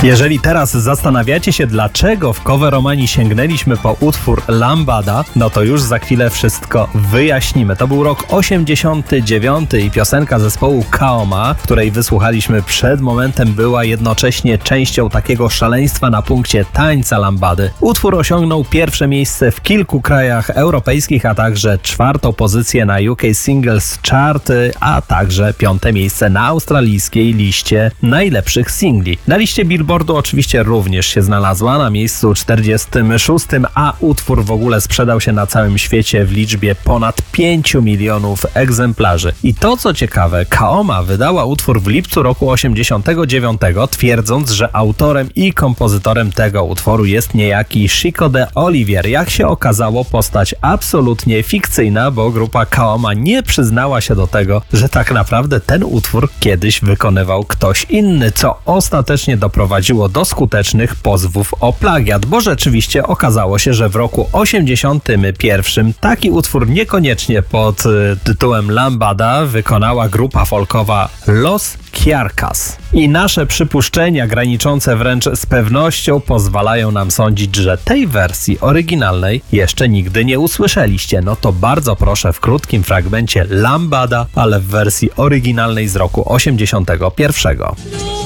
Jeżeli teraz zastanawiacie się, dlaczego w coveromanii sięgnęliśmy po utwór Lambada, no to już za chwilę wszystko wyjaśnimy. To był rok 89 i piosenka zespołu Kaoma, której wysłuchaliśmy przed momentem, była jednocześnie częścią takiego szaleństwa na punkcie tańca lambady. Utwór osiągnął pierwsze miejsce w kilku krajach europejskich, a także 4. pozycję na UK Singles Chart, a także 5. miejsce na australijskiej liście najlepszych singli. Na liście Billboardu oczywiście również się znalazła na miejscu 46, a utwór w ogóle sprzedał się na całym świecie w liczbie ponad 5 milionów egzemplarzy. I to co ciekawe, Kaoma wydała utwór w lipcu roku 89, twierdząc, że autorem i kompozytorem tego utworu jest niejaki Chico de Olivier. Jak się okazało, postać absolutnie fikcyjna, bo grupa Kaoma nie przyznała się do tego, że tak naprawdę ten utwór kiedyś wykonywał ktoś inny, co ostatecznie doprowadziło do skutecznych pozwów o plagiat, bo rzeczywiście okazało się, że w roku 81 taki utwór niekoniecznie pod tytułem Lambada wykonała grupa folkowa Los Kiarkas. I nasze przypuszczenia graniczące wręcz z pewnością pozwalają nam sądzić, że tej wersji oryginalnej jeszcze nigdy nie usłyszeliście. No to bardzo proszę w krótkim fragmencie Lambada, ale w wersji oryginalnej z roku 81.